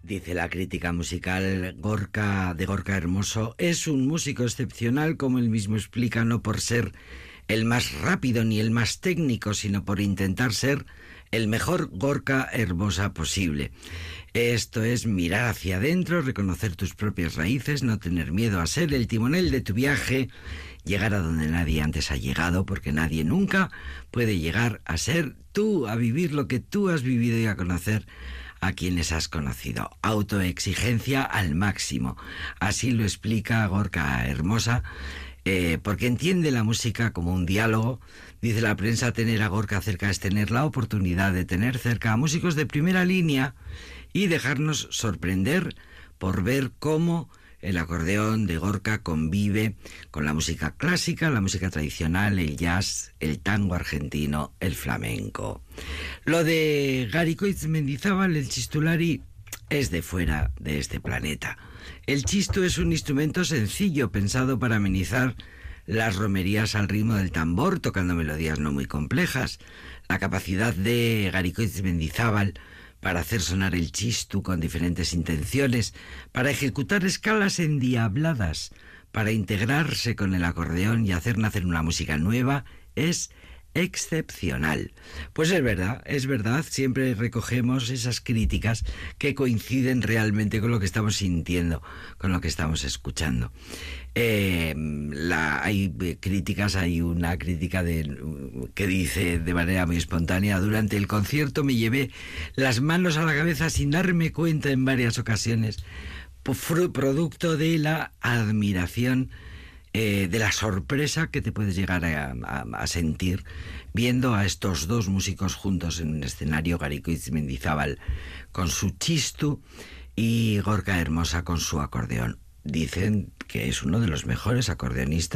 Dice la crítica musical Gorka Hermoso, es un músico excepcional, como él mismo explica, no por ser el más rápido ni el más técnico, sino por intentar ser el mejor Gorka Hermosa posible. Esto es mirar hacia adentro, reconocer tus propias raíces, no tener miedo a ser el timonel de tu viaje, llegar a donde nadie antes ha llegado, porque nadie nunca puede llegar a ser tú, a vivir lo que tú has vivido y a conocer a quienes has conocido. Autoexigencia al máximo. Así lo explica Gorka Hermosa, porque entiende la música como un diálogo. Dice la prensa, tener a Gorka cerca es tener la oportunidad de tener cerca a músicos de primera línea y dejarnos sorprender por ver cómo el acordeón de Gorka convive con la música clásica, la música tradicional, el jazz, el tango argentino, el flamenco. Lo de Garicoitz Mendizábal, el chistulari, es de fuera de este planeta. El chistu es un instrumento sencillo, pensado para amenizar las romerías al ritmo del tambor, tocando melodías no muy complejas. La capacidad de Garicoitz Mendizábal para hacer sonar el chistu con diferentes intenciones, para ejecutar escalas endiabladas, para integrarse con el acordeón y hacer nacer una música nueva, es excepcional. Pues es verdad, siempre recogemos esas críticas que coinciden realmente con lo que estamos sintiendo, con lo que estamos escuchando. Hay críticas, hay una crítica que dice de manera muy espontánea: durante el concierto me llevé las manos a la cabeza sin darme cuenta en varias ocasiones, producto de la admiración, de la sorpresa que te puedes llegar a sentir viendo a estos dos músicos juntos en un escenario, Garicoitz Mendizábal con su chistu y Gorka Hermosa con su acordeón. Dicen que es uno de los mejores acordeonistas